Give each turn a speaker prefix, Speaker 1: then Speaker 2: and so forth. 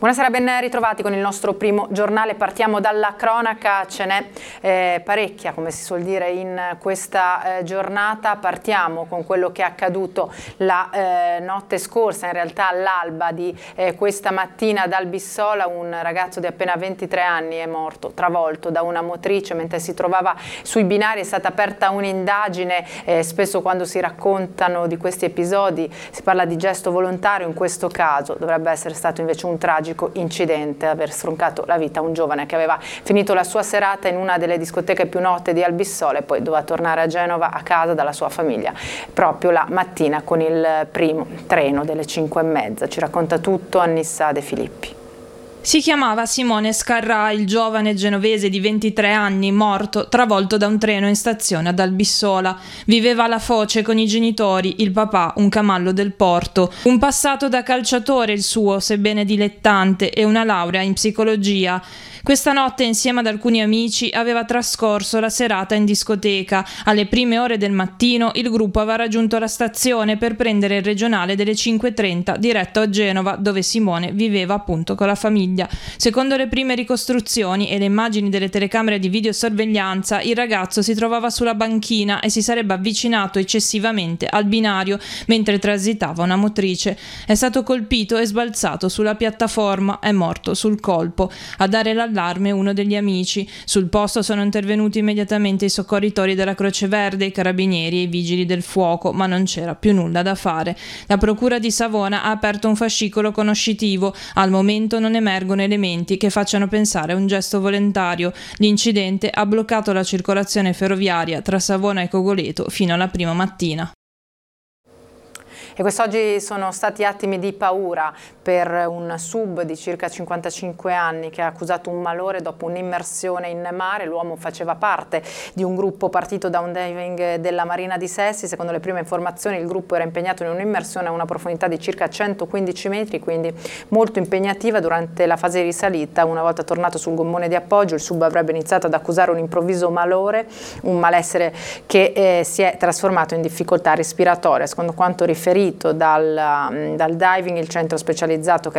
Speaker 1: Buonasera, ben ritrovati con il nostro primo giornale. Partiamo dalla cronaca, ce n'è parecchia, come si suol dire, in questa giornata. Partiamo con quello che è accaduto la notte scorsa, in realtà all'alba di questa mattina ad Albissola. Un ragazzo di appena 23 anni è morto travolto da una motrice mentre si trovava sui binari. È stata aperta un'indagine, spesso quando si raccontano di questi episodi si parla di gesto volontario, in questo caso dovrebbe essere stato invece un tragico incidente, aver stroncato la vita a un giovane che aveva finito la sua serata in una delle discoteche più note di Albissola e poi doveva tornare a Genova a casa dalla sua famiglia proprio la mattina con il primo treno delle 5:30. Ci racconta tutto Annissa De Filippi.
Speaker 2: Si chiamava Simone Scarrà, il giovane genovese di 23 anni, morto travolto da un treno in stazione ad Albissola. Viveva alla foce con i genitori, il papà, un camallo del porto. Un passato da calciatore il suo, sebbene dilettante, e una laurea in psicologia. Questa notte, insieme ad alcuni amici, aveva trascorso la serata in discoteca. Alle prime ore del mattino il gruppo aveva raggiunto la stazione per prendere il regionale delle 5:30 diretto a Genova, dove Simone viveva appunto con la famiglia. Secondo le prime ricostruzioni e le immagini delle telecamere di videosorveglianza, il ragazzo si trovava sulla banchina e si sarebbe avvicinato eccessivamente al binario mentre transitava una motrice. È stato colpito e sbalzato sulla piattaforma, è morto sul colpo. A dare l'allarme uno degli amici. Sul posto sono intervenuti immediatamente i soccorritori della Croce Verde, i carabinieri e i vigili del fuoco, ma non c'era più nulla da fare. La procura di Savona ha aperto un fascicolo conoscitivo. Al momento non emergono elementi che facciano pensare a un gesto volontario. L'incidente ha bloccato la circolazione ferroviaria tra Savona e Cogoleto fino alla prima mattina.
Speaker 1: E quest'oggi sono stati attimi di paura per un sub di circa 55 anni che ha accusato un malore dopo un'immersione in mare. L'uomo faceva parte di un gruppo partito da un diving della Marina di Sessi. Secondo le prime informazioni il gruppo era impegnato in un'immersione a una profondità di circa 115 metri, quindi molto impegnativa. Durante la fase di risalita, una volta tornato sul gommone di appoggio, il sub avrebbe iniziato ad accusare un improvviso malore, un malessere che si è trasformato in difficoltà respiratoria. Secondo quanto riferito dal diving, il centro specializzato che